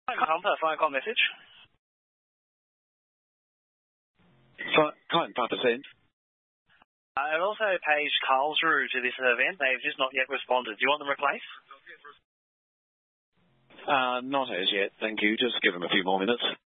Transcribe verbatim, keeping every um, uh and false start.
Pumper, phone call message. Kind Papa sent. Uh, it also paged Carlsrue to this event. They've just not yet responded. Do you want them replaced? Uh, not as yet, thank you. Just give them a few more minutes.